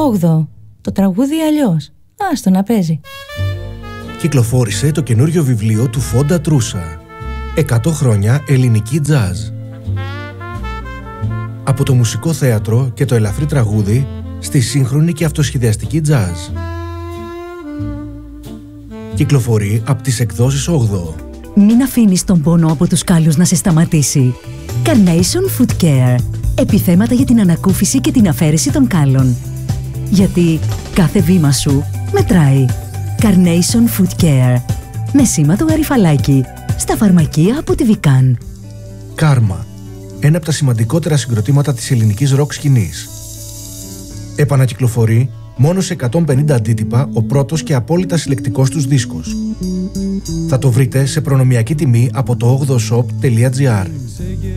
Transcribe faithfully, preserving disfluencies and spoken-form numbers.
όγδοο. Το τραγούδι αλλιώς. Άστο να παίζει. Κυκλοφόρησε το καινούριο βιβλίο του Φόντα Τρούσα. εκατό χρόνια ελληνική τζάζ. Από το μουσικό θέατρο και το ελαφρύ τραγούδι στη σύγχρονη και αυτοσχεδιαστική τζάζ. Κυκλοφορεί από τις εκδόσεις όγδοο. Μην αφήνεις τον πόνο από τους κάλους να σε σταματήσει. Carnation Foot Care. Επιθέματα για την ανακούφιση και την αφαίρεση των κάλων. Γιατί κάθε βήμα σου μετράει. Carnation Foot Care. Με σήμα το γαριφαλάκι. Στα φαρμακεία από τη Βικάν. Κάρμα. Ένα από τα σημαντικότερα συγκροτήματα της ελληνικής ροκ σκηνής. Επανακυκλοφορεί μόνο σε εκατόν πενήντα αντίτυπα ο πρώτος και απόλυτα συλλεκτικός τους δίσκος. Θα το βρείτε σε προνομιακή τιμή από το όγδοο shop τελεία gr.